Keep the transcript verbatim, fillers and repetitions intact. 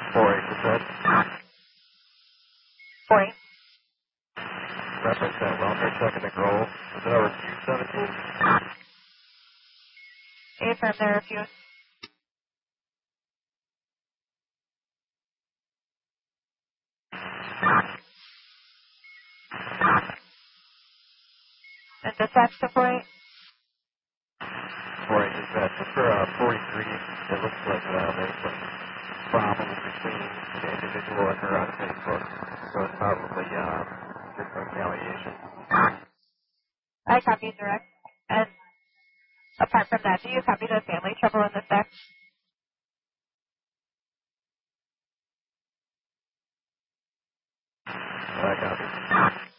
four eight percent. four eight. Reference that welfare check in the Grove. Is it over two seventeen? A firm there, refuse. And dispatch to four eight. four eight dispatch. Just for uh, forty-three, it looks like uh, there's some problems between the individual and her on Facebook. So it's probably uh, just some retaliation. I copy direct. And apart from that, do you copy the family trouble in the stack? I copy.